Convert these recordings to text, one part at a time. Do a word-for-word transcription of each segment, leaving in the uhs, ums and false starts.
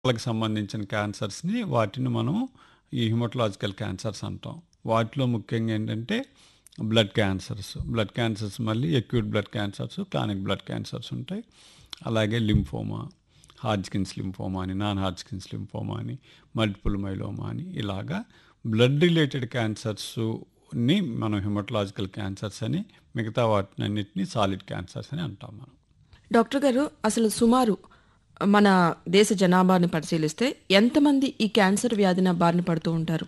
వాళ్ళకి సంబంధించిన క్యాన్సర్స్ని వాటిని మనం ఈ హిమటలాజికల్ క్యాన్సర్స్ అంటాం. వాటిలో ముఖ్యంగా ఏంటంటే బ్లడ్ క్యాన్సర్స్ బ్లడ్ క్యాన్సర్స్ మళ్ళీ acute blood cancers, chronic blood cancers ఉంటాయి. అలాగే లింఫోమా, హాడ్జ్కిన్స్ లింఫోమా అని, నాన్ హాడ్జ్కిన్స్ లింఫోమా అని, మల్టిపుల్ మైలోమా అని, ఇలాగా బ్లడ్ రిలేటెడ్ క్యాన్సర్స్ని మనం హిమటలాజికల్ క్యాన్సర్స్ అని, మిగతా వాటిని అన్నిటిని సాలిడ్ క్యాన్సర్స్ అని అంటాం మనం. డాక్టర్ గారు, అసలు సుమారు మన దేశ జనాభాని పరిశీలిస్తే ఎంతమంది ఈ క్యాన్సర్ వ్యాధిన బారిన పడుతూ ఉంటారు?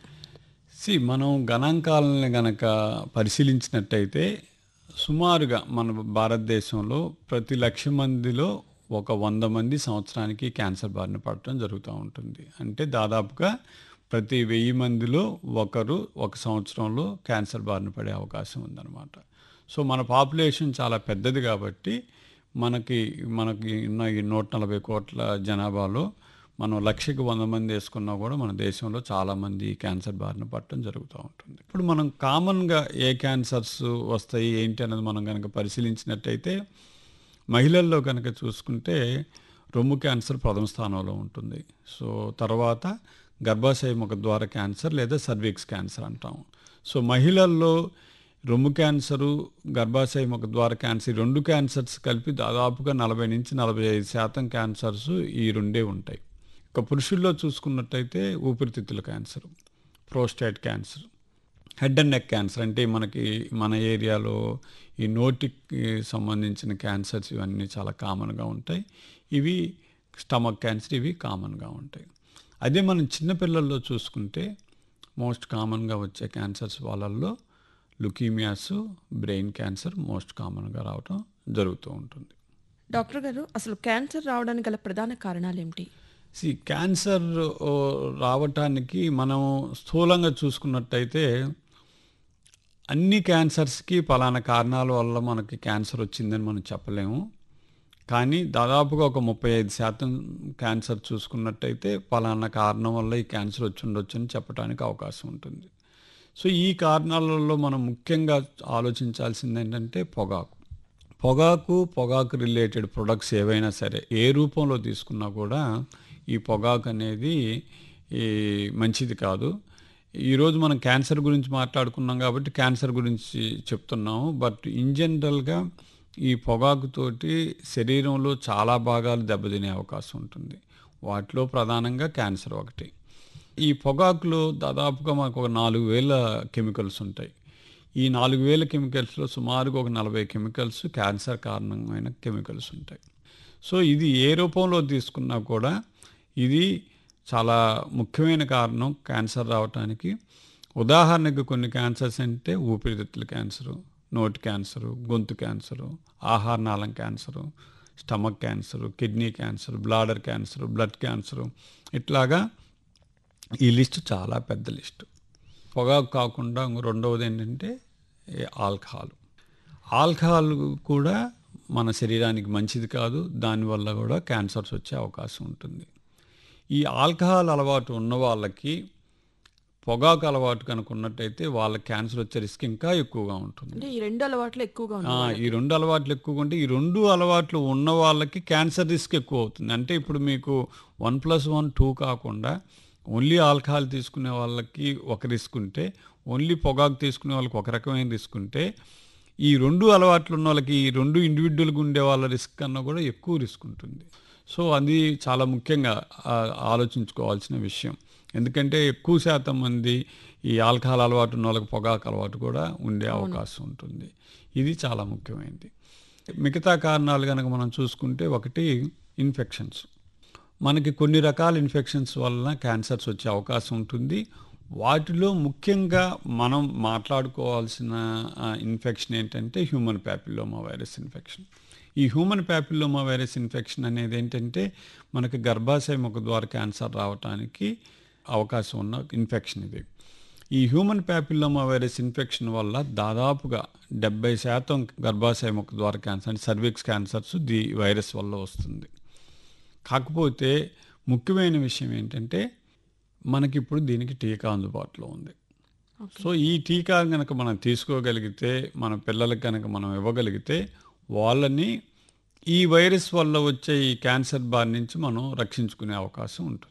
సి మనం గణాంకాలని గనక పరిశీలించినట్టయితే సుమారుగా మన భారతదేశంలో ప్రతి లక్ష మందిలో ఒక వంద మంది సంవత్సరానికి క్యాన్సర్ బారిన పడటం జరుగుతూ ఉంటుంది. అంటే దాదాపుగా ప్రతి వెయ్యి మందిలో ఒకరు ఒక సంవత్సరంలో క్యాన్సర్ బారిన పడే అవకాశం ఉందన్నమాట. సో మన పాపులేషన్ చాలా పెద్దది కాబట్టి మనకి మనకి ఉన్న ఈ నూట నలభై కోట్ల జనాభాలో మనం లక్షకి వంద మంది వేసుకున్నా కూడా మన దేశంలో చాలామంది క్యాన్సర్ బారిన పడటం జరుగుతూ ఉంటుంది. ఇప్పుడు మనం కామన్గా ఏ క్యాన్సర్స్ వస్తాయి ఏంటి అనేది మనం కనుక పరిశీలించినట్టయితే మహిళల్లో కనుక చూసుకుంటే రొమ్ము క్యాన్సర్ ప్రథమ స్థానంలో ఉంటుంది. సో తర్వాత గర్భాశయ ముఖద్వార క్యాన్సర్ లేదా సర్విక్స్ క్యాన్సర్ అంటాం. సో మహిళల్లో రొమ్ము క్యాన్సరు, గర్భాశయ ముఖద్వార క్యాన్సర్, రెండు క్యాన్సర్స్ కలిపి దాదాపుగా నలభై నుంచి నలభై ఐదు శాతం క్యాన్సర్స్ ఈ రెండే ఉంటాయి. ఇక పురుషుల్లో చూసుకున్నట్టయితే ఊపిరితిత్తుల cancer, prostate cancer, head and neck cancer అంటే మనకి మన ఏరియాలో ఈ నోటికి సంబంధించిన క్యాన్సర్స్ ఇవన్నీ చాలా కామన్గా ఉంటాయి. ఇవి స్టమక్ క్యాన్సర్ ఇవి కామన్గా ఉంటాయి. అదే మనం చిన్నపిల్లల్లో చూసుకుంటే మోస్ట్ కామన్గా వచ్చే క్యాన్సర్స్ వాళ్ళల్లో లుకీమియాస్, బ్రెయిన్ క్యాన్సర్ మోస్ట్ కామన్గా రావటం జరుగుతూ ఉంటుంది. డాక్టర్ గారు, అసలు క్యాన్సర్ రావడానికి గల ప్రధాన కారణాలు ఏమిటి? సి క్యాన్సర్ రావటానికి మనం స్థూలంగా చూసుకున్నట్టయితే అన్ని క్యాన్సర్స్కి పలానా కారణాల వల్ల మనకి క్యాన్సర్ వచ్చిందని మనం చెప్పలేము. కానీ దాదాపుగా ఒక ముప్పై ఐదు శాతం క్యాన్సర్ చూసుకున్నట్టయితే పలానా కారణం వల్ల ఈ క్యాన్సర్ వచ్చి ఉండొచ్చు అని చెప్పడానికి అవకాశం ఉంటుంది. సో ఈ కారణాలలో మనం ముఖ్యంగా ఆలోచించాల్సింది ఏంటంటే పొగాకు పొగాకు పొగాకు రిలేటెడ్ ప్రొడక్ట్స్ ఏవైనా సరే ఏ రూపంలో తీసుకున్నా కూడా ఈ పొగాకు అనేది ఈ మంచిది కాదు. ఈరోజు మనం క్యాన్సర్ గురించి మాట్లాడుకున్నాం కాబట్టి క్యాన్సర్ గురించి చెప్తున్నాము. బట్ ఇన్ జనరల్గా ఈ పొగాకుతోటి శరీరంలో చాలా భాగాలు దెబ్బతినే అవకాశం ఉంటుంది. వాటిలో ప్రధానంగా క్యాన్సర్ ఒకటి. ఈ పొగాకులో దాదాపుగా మనకు ఒక నాలుగు వేల కెమికల్స్ ఉంటాయి. ఈ నాలుగు వేల కెమికల్స్లో సుమారుగా ఒక నలభై కెమికల్స్ క్యాన్సర్ కారణమైన కెమికల్స్ ఉంటాయి. సో ఇది ఏ రూపంలో తీసుకున్నా కూడా ఇది చాలా ముఖ్యమైన కారణం క్యాన్సర్ రావటానికి. ఉదాహరణకు కొన్ని క్యాన్సర్స్ అంటే ఊపిరితిత్తుల క్యాన్సరు, నోటి క్యాన్సరు, గొంతు క్యాన్సరు, ఆహార నాళం cancer, stomach cancer, kidney cancer, bladder cancer, blood cancer, ఇట్లాగా ఈ లిస్టు చాలా పెద్ద లిస్టు. పొగాకు కాకుండా రెండవది ఏంటంటే ఆల్కహాల్. ఆల్కహాల్ కూడా మన శరీరానికి మంచిది కాదు. దానివల్ల కూడా క్యాన్సర్స్ వచ్చే అవకాశం ఉంటుంది. ఈ ఆల్కహాల్ అలవాటు ఉన్న వాళ్ళకి పొగాకు అలవాటు కనుక ఉన్నట్టయితే వాళ్ళ క్యాన్సర్ వచ్చే రిస్క్ ఇంకా ఎక్కువగా ఉంటుంది. అంటే ఈ రెండు అలవాట్లు ఎక్కువగా ఉన్నాయి. ఈ రెండు అలవాట్లు ఎక్కువగా ఉంటే ఈ రెండు అలవాట్లు ఉన్న వాళ్ళకి క్యాన్సర్ రిస్క్ ఎక్కువ అవుతుంది. అంటే ఇప్పుడు మీకు వన్ ప్లస్ వన్ టూ కాకుండా ఓన్లీ ఆల్కహాల్ తీసుకునే వాళ్ళకి ఒక రిస్క్ ఉంటే, ఓన్లీ పొగాకు తీసుకునే వాళ్ళకి ఒక రకమైన రిస్క్ ఉంటే, ఈ రెండు అలవాట్లు ఉన్న వాళ్ళకి ఈ రెండు ఇండివిజువల్గా ఉండే వాళ్ళ రిస్క్ కన్నా కూడా ఎక్కువ రిస్క్ ఉంటుంది. సో అది చాలా ముఖ్యంగా ఆలోచించుకోవాల్సిన విషయం. ఎందుకంటే ఎక్కువ శాతం మంది ఈ ఆల్కహాల్ అలవాటు ఉన్న వాళ్ళకి పొగాకు అలవాటు కూడా ఉండే అవకాశం ఉంటుంది. ఇది చాలా ముఖ్యమైనది. మిగతా కారణాలు కనుక మనం చూసుకుంటే ఒకటి ఇన్ఫెక్షన్స్. మనకి కొన్ని రకాల ఇన్ఫెక్షన్స్ వలన క్యాన్సర్స్ వచ్చే అవకాశం ఉంటుంది. వాటిలో ముఖ్యంగా మనం మాట్లాడుకోవాల్సిన ఇన్ఫెక్షన్ ఏంటంటే హ్యూమన్ ప్యాపిల్లోమా వైరస్ ఇన్ఫెక్షన్. ఈ హ్యూమన్ ప్యాపిల్లోమా వైరస్ ఇన్ఫెక్షన్ అనేది ఏంటంటే మనకి గర్భాశయ ముఖద్వార క్యాన్సర్ రావడానికి అవకాశం ఉన్న ఇన్ఫెక్షన్ ఇది. ఈ హ్యూమన్ ప్యాపిల్లోమా వైరస్ ఇన్ఫెక్షన్ వల్ల దాదాపుగా డెబ్బై శాతం గర్భాశయ ముఖద్వార క్యాన్సర్ అంటే సర్విక్స్ క్యాన్సర్స్ ది వైరస్ వల్ల వస్తుంది. కాకపోతే ముఖ్యమైన విషయం ఏంటంటే మనకిప్పుడు దీనికి టీకా అందుబాటులో ఉంది. సో ఈ టీకా కనుక మనం తీసుకోగలిగితే, మన పిల్లలకి కనుక మనం ఇవ్వగలిగితే వాళ్ళని ఈ వైరస్ వల్ల వచ్చే ఈ క్యాన్సర్ బారి నుంచి మనం రక్షించుకునే అవకాశం ఉంటుంది.